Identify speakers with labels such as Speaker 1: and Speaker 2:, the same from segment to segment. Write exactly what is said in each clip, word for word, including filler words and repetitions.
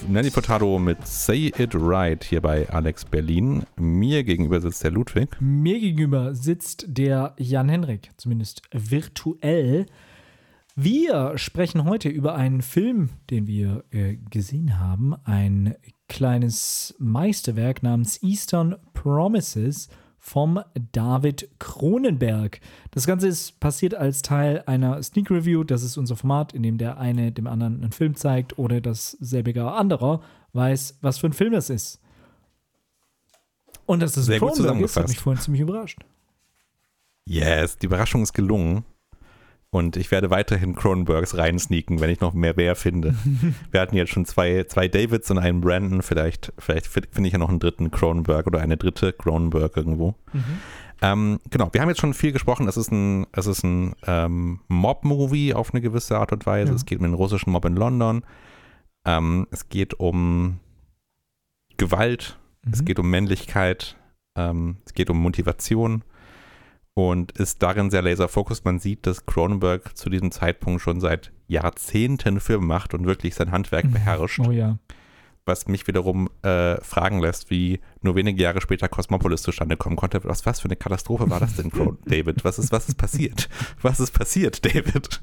Speaker 1: Nelly Furtado mit Say It Right hier bei Alex Berlin. Mir gegenüber sitzt der Ludwig.
Speaker 2: Mir gegenüber sitzt der Jan-Henrik, zumindest virtuell. Wir sprechen heute über einen Film, den wir äh, gesehen haben. Ein kleines Meisterwerk namens Eastern Promises vom David Cronenberg. Das Ganze ist passiert als Teil einer Sneak Review. Das ist unser Format, in dem der eine dem anderen einen Film zeigt oder das selbige anderer weiß, was für ein Film das ist. Und das ist
Speaker 1: sehr gut
Speaker 2: Cronenberg ist,
Speaker 1: zusammengefasst.
Speaker 2: hat mich vorhin ziemlich überrascht.
Speaker 1: Yes, die Überraschung ist gelungen. Und ich werde weiterhin Cronenbergs reinsneaken, wenn ich noch mehr wer finde. Wir hatten jetzt schon zwei, zwei Davids und einen Brandon. Vielleicht, vielleicht finde ich ja noch einen dritten Cronenberg oder eine dritte Cronenberg irgendwo. Mhm. Ähm, genau, wir haben jetzt schon viel gesprochen. Es ist ein, es ist ein ähm, Mob-Movie auf eine gewisse Art und Weise. Ja. Es geht um den russischen Mob in London. Ähm, es geht um Gewalt. Mhm. Es geht um Männlichkeit. Ähm, es geht um Motivation. Und ist darin sehr laserfokussiert. Man sieht, dass Cronenberg zu diesem Zeitpunkt schon seit Jahrzehnten Filme macht und wirklich sein Handwerk beherrscht.
Speaker 2: Oh ja.
Speaker 1: Was mich wiederum äh, fragen lässt, wie nur wenige Jahre später Cosmopolis zustande kommen konnte. Was, was für eine Katastrophe war das denn, David? Was ist, was ist passiert? Was ist passiert, David?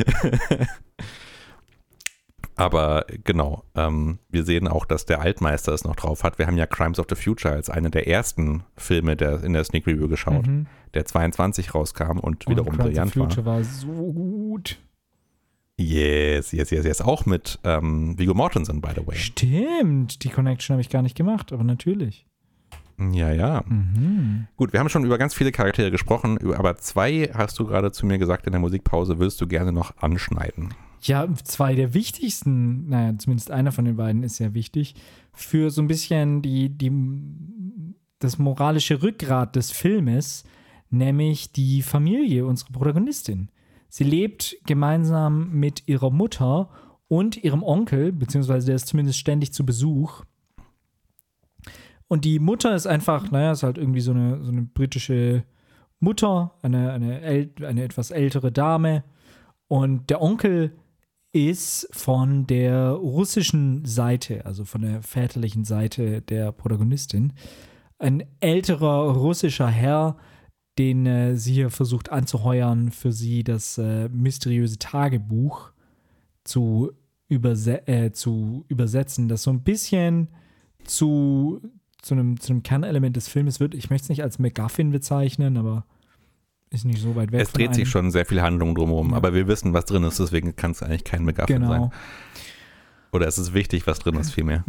Speaker 1: Aber genau, ähm, wir sehen auch, dass der Altmeister es noch drauf hat. Wir haben ja Crimes of the Future als einer der ersten Filme der, in der Sneak Review geschaut, mhm. der zweiundzwanzig rauskam und wiederum
Speaker 2: oh,
Speaker 1: brillant war.
Speaker 2: Crimes of the Future war so gut.
Speaker 1: Yes, yes, yes, yes. Auch mit ähm, Viggo Mortensen, by the way.
Speaker 2: Stimmt, die Connection habe ich gar nicht gemacht, aber natürlich.
Speaker 1: Ja, ja.
Speaker 2: Mhm.
Speaker 1: Gut, wir haben schon über ganz viele Charaktere gesprochen, aber zwei, hast du gerade zu mir gesagt in der Musikpause, willst du gerne noch anschneiden.
Speaker 2: Ja, zwei der wichtigsten, naja, zumindest einer von den beiden ist sehr wichtig, für so ein bisschen die, die, das moralische Rückgrat des Filmes, nämlich die Familie unserer Protagonistin. Sie lebt gemeinsam mit ihrer Mutter und ihrem Onkel, beziehungsweise der ist zumindest ständig zu Besuch. Und die Mutter ist einfach, naja, ist halt irgendwie so eine, so eine britische Mutter, eine, eine, äl- eine etwas ältere Dame. Und der Onkel ist von der russischen Seite, also von der väterlichen Seite der Protagonistin, ein älterer russischer Herr, den äh, sie hier versucht anzuheuern, für sie das äh, mysteriöse Tagebuch zu, überse- äh, zu übersetzen, das so ein bisschen zu, zu, einem, zu einem Kernelement des Filmes wird. Ich möchte es nicht als MacGuffin bezeichnen, aber ist nicht so weit weg.
Speaker 1: Es dreht
Speaker 2: von
Speaker 1: sich
Speaker 2: einem.
Speaker 1: schon sehr viel Handlung drumherum, ja. Aber wir wissen, was drin ist, deswegen kann es eigentlich kein MacGuffin
Speaker 2: genau.
Speaker 1: sein. Oder es ist wichtig, was drin ist, vielmehr.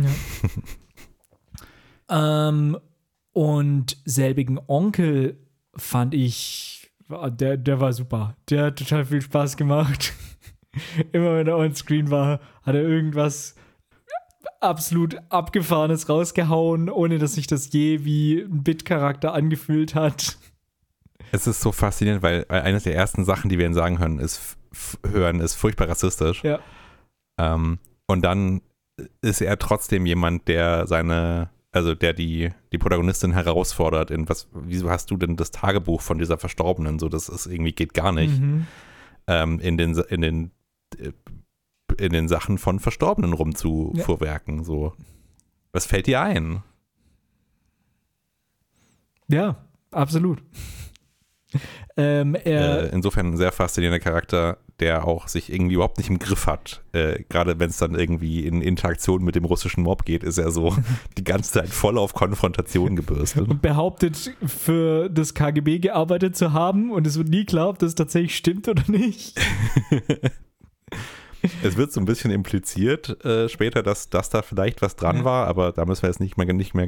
Speaker 2: Ja. ähm, und selbigen Onkel fand ich, der, der war super. Der hat total viel Spaß gemacht. Immer wenn er on screen war, hat er irgendwas absolut Abgefahrenes rausgehauen, ohne dass sich das je wie ein Bit-Charakter angefühlt hat.
Speaker 1: Es ist so faszinierend, weil eines der ersten Sachen, die wir ihn sagen hören, ist, f- hören, ist furchtbar rassistisch.
Speaker 2: Ja.
Speaker 1: Ähm, und dann ist er trotzdem jemand, der seine, also der die, die Protagonistin herausfordert in was, wieso hast du denn das Tagebuch von dieser Verstorbenen? So, das ist irgendwie geht gar nicht.
Speaker 2: Mhm.
Speaker 1: Ähm, in den, in den, in den Sachen von Verstorbenen rumzufuhrwerken. Ja. So. Was fällt dir ein?
Speaker 2: Ja, absolut. ähm, er,
Speaker 1: äh, insofern ein sehr faszinierender Charakter, der auch sich irgendwie überhaupt nicht im Griff hat. Äh, gerade wenn es dann irgendwie in Interaktion mit dem russischen Mob geht, ist er so die ganze Zeit voll auf Konfrontation gebürstet.
Speaker 2: Und behauptet, für das K G B gearbeitet zu haben und es wird nie klar, ob das tatsächlich stimmt oder nicht.
Speaker 1: Es wird so ein bisschen impliziert äh, später, dass, dass da vielleicht was dran
Speaker 2: ja.
Speaker 1: war, aber da müssen wir jetzt nicht mehr, nicht mehr